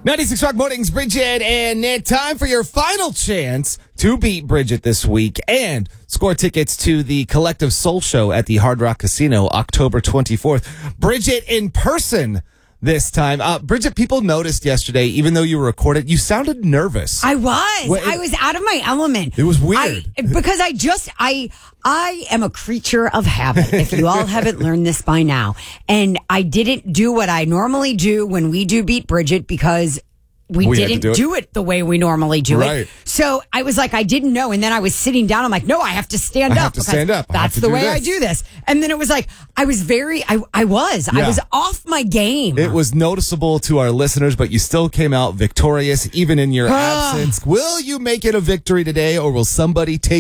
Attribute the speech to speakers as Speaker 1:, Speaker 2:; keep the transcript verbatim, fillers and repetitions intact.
Speaker 1: ninety-six Rock Mornings, Bridget and Nick. Time for your final chance to beat Bridget this week and score tickets to the Collective Soul Show at the Hard Rock Casino October twenty-fourth. Bridget in person this time. Uh, Bridget, people noticed yesterday, even though you were recorded, you sounded nervous.
Speaker 2: I was.
Speaker 1: Well, it,
Speaker 2: I was out of my element.
Speaker 1: It was weird.
Speaker 2: I, because I just, I, I am a creature of habit, if you all haven't learned this by now. And I didn't do what I normally do when we do Beat Bridget because we,
Speaker 1: we
Speaker 2: didn't
Speaker 1: do it.
Speaker 2: do it the way we normally do
Speaker 1: right.
Speaker 2: it. So I was like, I didn't know. And then I was sitting down. I'm like, no, I have to stand
Speaker 1: I
Speaker 2: up.
Speaker 1: have to stand up. I
Speaker 2: That's
Speaker 1: have to
Speaker 2: the
Speaker 1: do
Speaker 2: way
Speaker 1: this.
Speaker 2: I do this. And then it was like, I was very, I, I was,
Speaker 1: Yeah.
Speaker 2: I was off my game.
Speaker 1: It was noticeable to our listeners, but you still came out victorious, even in your absence. Will you make it a victory today, or will somebody take